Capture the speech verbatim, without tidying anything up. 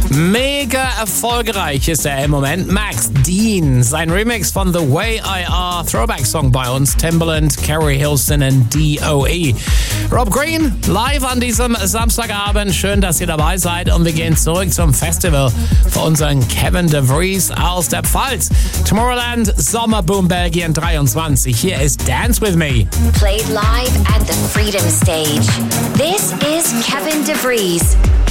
Mega erfolgreich ist er im Moment. Max Dean, sein Remix von The Way I Are, Throwback-Song bei uns, Timbaland, Carrie Hilson und D O E. Rob Green, live an diesem Samstagabend. Schön, dass ihr dabei seid und wir gehen zurück zum Festival für unseren Kevin de Vries aus der Pfalz. Tomorrowland, Sommerboom Belgien dreiundzwanzig. Hier ist Dance With Me. Played live at the Freedom Stage. This is Kevin de Vries.